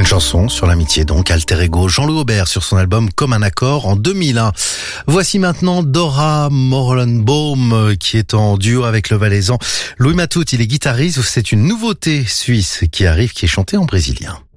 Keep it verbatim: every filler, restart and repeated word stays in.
Une chanson sur l'amitié donc, Alter Ego, Jean-Louis Aubert sur son album Comme un accord en deux mille un. Voici maintenant Dora Morelenbaum qui est en duo avec le Valaisan Louis Matoute. Il est guitariste, c'est une nouveauté suisse qui arrive, qui est chantée en brésilien.